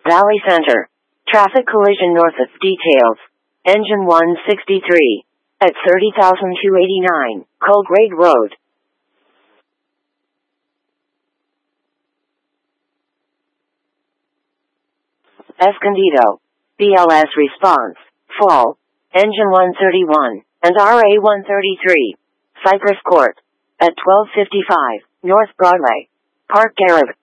Valley Center. Traffic collision north of details. Engine 163. At 30,289, Colgrade Road. Escondido. BLS response. Fall. Engine 131, and RA 133. Cypress Court. At 1255, North Broadway. Park Garib.